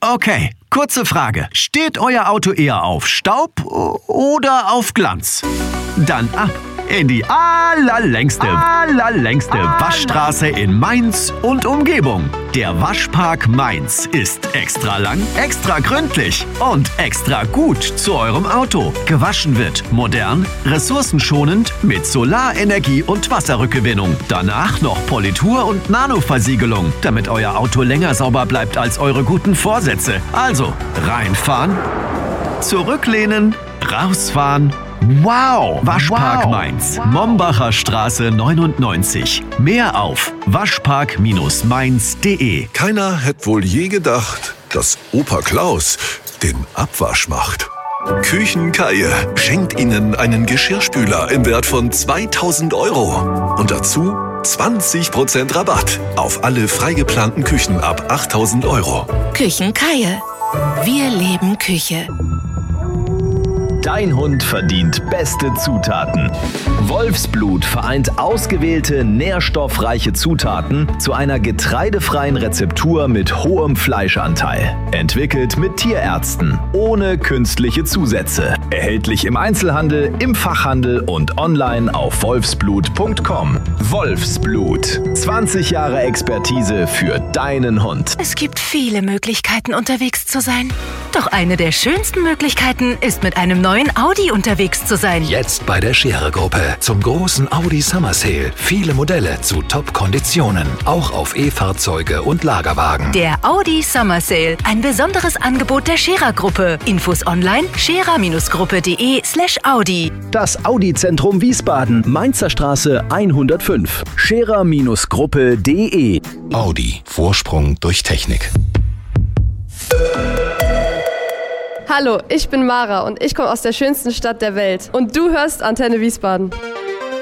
Okay, kurze Frage. Steht euer Auto eher auf Staub oder auf Glanz? Dann ab in die allerlängste Waschstraße in Mainz und Umgebung. Der Waschpark Mainz ist extra lang, extra gründlich und extra gut zu eurem Auto. Gewaschen wird modern, ressourcenschonend mit Solarenergie und Wasserrückgewinnung. Danach noch Politur und Nanoversiegelung, damit euer Auto länger sauber bleibt als eure guten Vorsätze. Also reinfahren, zurücklehnen, rausfahren. Wow! Waschpark Mainz. Mombacher Straße 99. Mehr auf waschpark-mainz.de. Keiner hätte wohl je gedacht, dass Opa Klaus den Abwasch macht. Küchenkaie schenkt Ihnen einen Geschirrspüler im Wert von 2.000 €. Und dazu 20% Rabatt auf alle freigeplanten Küchen ab 8.000 €. Küchenkaie. Wir leben Küche. Dein Hund verdient beste Zutaten. Wolfsblut vereint ausgewählte, nährstoffreiche Zutaten zu einer getreidefreien Rezeptur mit hohem Fleischanteil. Entwickelt mit Tierärzten, ohne künstliche Zusätze. Erhältlich im Einzelhandel, im Fachhandel und online auf wolfsblut.com. Wolfsblut. 20 Jahre Expertise für deinen Hund. Es gibt viele Möglichkeiten, unterwegs zu sein. Doch eine der schönsten Möglichkeiten ist, mit einem neuen Audi unterwegs zu sein. Jetzt bei der Scherer-Gruppe zum großen Audi Summer Sale. Viele Modelle zu Top-Konditionen. Auch auf E-Fahrzeuge und Lagerwagen. Der Audi Summer Sale. Ein besonderes Angebot der Scherer-Gruppe. Infos online scherer-gruppe.de/Audi. Das Audi-Zentrum Wiesbaden, Mainzer Straße 105. scherer-gruppe.de. Audi. Vorsprung durch Technik. Hallo, ich bin Mara und ich komme aus der schönsten Stadt der Welt. Und du hörst Antenne Wiesbaden.